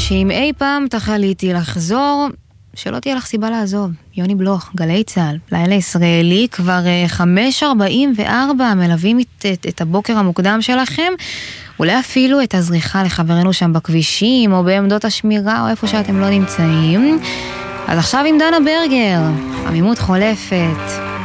שאם אי פעם תחליטי לחזור, שלא תהיה לך סיבה לעזוב. יוני בלוך, גלי צהל, לילה ישראלי, כבר 5:44 מלווים את הבוקר המוקדם שלכם, אולי אפילו את הזריחה לחברנו שם בכבישים, או בעמדות השמירה, או איפה שאתם לא נמצאים. אז עכשיו עם דנה ברגר, עמימות חולפת.